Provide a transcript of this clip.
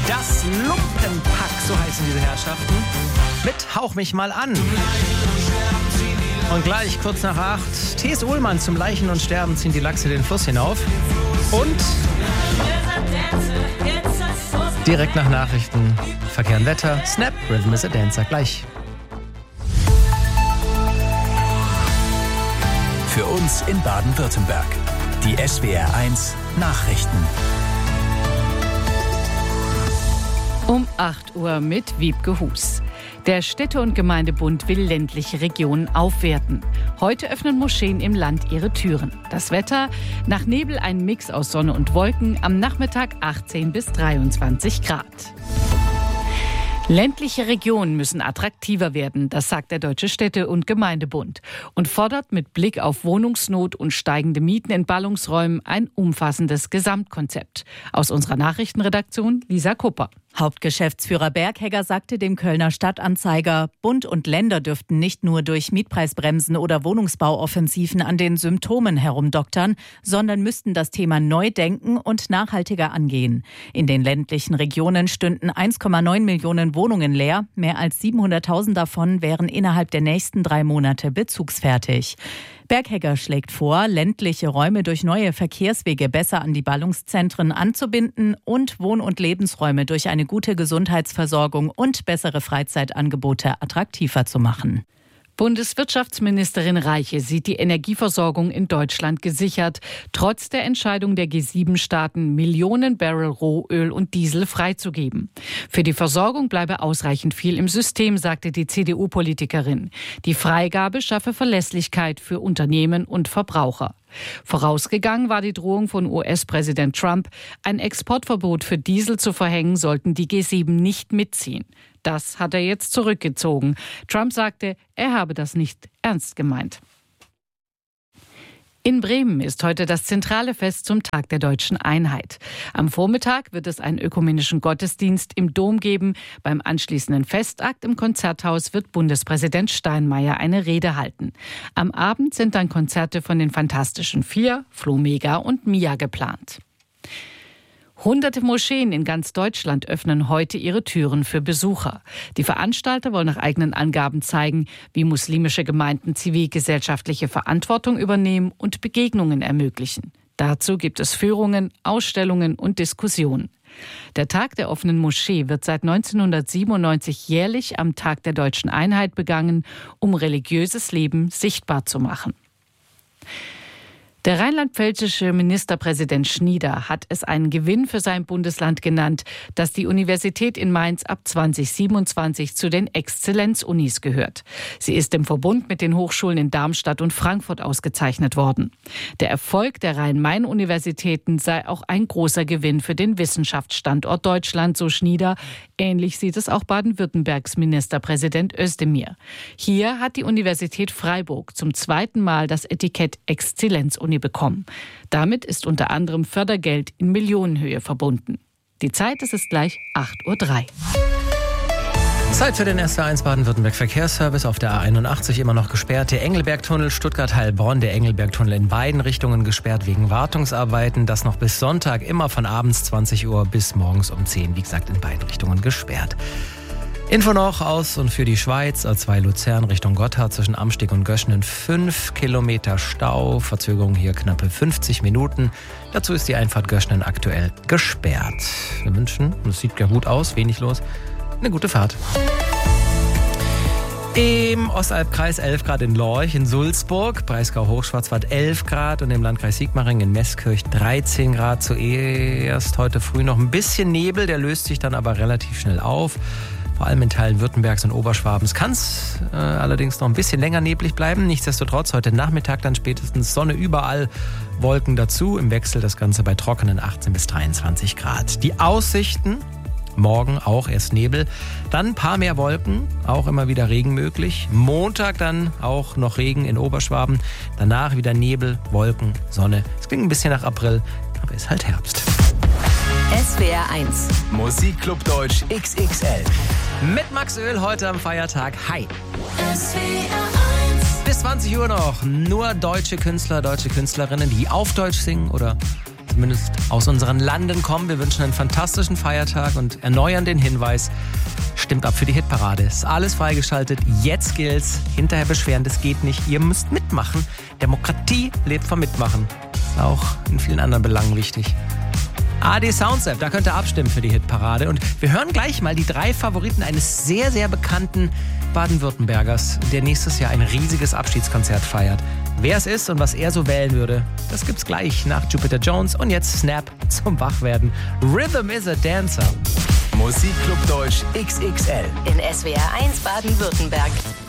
Das Lumpenpack, so heißen diese Herrschaften. Mit Hauch mich mal an. Und gleich kurz nach 8, T.S. Uhlmann zum Leichen und Sterben ziehen die Lachse den Fluss hinauf. Und direkt nach Nachrichten, Verkehr und Wetter, Snap, Rhythm is a Dancer, gleich. Für uns in Baden-Württemberg. Die SWR1 Nachrichten. Um 8 Uhr mit Wiebke Hus. Der Städte- und Gemeindebund will ländliche Regionen aufwerten. Heute öffnen Moscheen im Land ihre Türen. Das Wetter: nach Nebel ein Mix aus Sonne und Wolken, am Nachmittag 18 bis 23 Grad. Ländliche Regionen müssen attraktiver werden, das sagt der Deutsche Städte- und Gemeindebund und fordert mit Blick auf Wohnungsnot und steigende Mieten in Ballungsräumen ein umfassendes Gesamtkonzept. Aus unserer Nachrichtenredaktion Lisa Kupper. Hauptgeschäftsführer Berghegger sagte dem Kölner Stadtanzeiger, Bund und Länder dürften nicht nur durch Mietpreisbremsen oder Wohnungsbauoffensiven an den Symptomen herumdoktern, sondern müssten das Thema neu denken und nachhaltiger angehen. In den ländlichen Regionen stünden 1,9 Millionen Wohnungen leer. Mehr als 700.000 davon wären innerhalb der nächsten 3 Monate bezugsfertig. Berghegger schlägt vor, ländliche Räume durch neue Verkehrswege besser an die Ballungszentren anzubinden und Wohn- und Lebensräume durch eine gute Gesundheitsversorgung und bessere Freizeitangebote attraktiver zu machen. Bundeswirtschaftsministerin Reiche sieht die Energieversorgung in Deutschland gesichert, trotz der Entscheidung der G7-Staaten, Millionen Barrel Rohöl und Diesel freizugeben. Für die Versorgung bleibe ausreichend viel im System, sagte die CDU-Politikerin. Die Freigabe schaffe Verlässlichkeit für Unternehmen und Verbraucher. Vorausgegangen war die Drohung von US-Präsident Trump, ein Exportverbot für Diesel zu verhängen, sollten die G7 nicht mitziehen. Das hat er jetzt zurückgezogen. Trump sagte, er habe das nicht ernst gemeint. In Bremen ist heute das zentrale Fest zum Tag der Deutschen Einheit. Am Vormittag wird es einen ökumenischen Gottesdienst im Dom geben. Beim anschließenden Festakt im Konzerthaus wird Bundespräsident Steinmeier eine Rede halten. Am Abend sind dann Konzerte von den Fantastischen Vier, Flo Mega und Mia geplant. Hunderte Moscheen in ganz Deutschland öffnen heute ihre Türen für Besucher. Die Veranstalter wollen nach eigenen Angaben zeigen, wie muslimische Gemeinden zivilgesellschaftliche Verantwortung übernehmen und Begegnungen ermöglichen. Dazu gibt es Führungen, Ausstellungen und Diskussionen. Der Tag der offenen Moschee wird seit 1997 jährlich am Tag der Deutschen Einheit begangen, um religiöses Leben sichtbar zu machen. Der rheinland-pfälzische Ministerpräsident Schnieder hat es einen Gewinn für sein Bundesland genannt, dass die Universität in Mainz ab 2027 zu den Exzellenzunis gehört. Sie ist im Verbund mit den Hochschulen in Darmstadt und Frankfurt ausgezeichnet worden. Der Erfolg der Rhein-Main-Universitäten sei auch ein großer Gewinn für den Wissenschaftsstandort Deutschland, so Schnieder. Ähnlich sieht es auch Baden-Württembergs Ministerpräsident Özdemir. Hier hat die Universität Freiburg zum 2. Mal das Etikett Exzellenzuni bekommen. Damit ist unter anderem Fördergeld in Millionenhöhe verbunden. Die Zeit ist es gleich 8:03 Uhr. Zeit für den SR1 Baden-Württemberg Verkehrsservice. Auf der A81 immer noch gesperrt. Der Engelbergtunnel Stuttgart-Heilbronn, der Engelbergtunnel in beiden Richtungen gesperrt wegen Wartungsarbeiten. Das noch bis Sonntag, immer von abends 20 Uhr bis morgens um 10. Wie gesagt, in beiden Richtungen gesperrt. Info noch aus und für die Schweiz, A2 Luzern Richtung Gotthard zwischen Amsteg und Göschenen 5 Kilometer Stau, Verzögerung hier knappe 50 Minuten. Dazu ist die Einfahrt Göschenen aktuell gesperrt. Wir wünschen, das sieht ja gut aus, wenig los, eine gute Fahrt. Im Ostalbkreis 11 Grad in Lorch, in Sulzburg, Breisgau-Hochschwarzwald 11 Grad und im Landkreis Sigmaringen in Meßkirch 13 Grad. Zuerst heute früh noch ein bisschen Nebel, der löst sich dann aber relativ schnell auf. Vor allem in Teilen Württembergs und Oberschwabens kann es allerdings noch ein bisschen länger neblig bleiben. Nichtsdestotrotz heute Nachmittag dann spätestens Sonne überall, Wolken dazu. Im Wechsel das Ganze bei trockenen 18 bis 23 Grad. Die Aussichten: morgen auch erst Nebel, dann ein paar mehr Wolken, auch immer wieder Regen möglich. Montag dann auch noch Regen in Oberschwaben. Danach wieder Nebel, Wolken, Sonne. Es klingt ein bisschen nach April, aber ist halt Herbst. SWR1 Musikclub Deutsch XXL. Mit Max Öl heute am Feiertag. Hi. SWR1 Bis 20 Uhr noch nur deutsche Künstler, deutsche Künstlerinnen, die auf Deutsch singen oder zumindest aus unseren Landen kommen. Wir wünschen einen fantastischen Feiertag und erneuern den Hinweis, stimmt ab für die Hitparade. Ist alles freigeschaltet, jetzt gilt's. Hinterher beschweren, das geht nicht. Ihr müsst mitmachen. Demokratie lebt vom Mitmachen. Ist auch in vielen anderen Belangen wichtig. ARD Sounds App, da könnt ihr abstimmen für die Hitparade. Und wir hören gleich mal die 3 Favoriten eines sehr, sehr bekannten Baden-Württembergers, der nächstes Jahr ein riesiges Abschiedskonzert feiert. Wer es ist und was er so wählen würde, das gibt's gleich nach Jupiter Jones. Und jetzt Snap zum Wachwerden. Rhythm is a Dancer. Musikclub Deutsch XXL In SWR 1 Baden-Württemberg.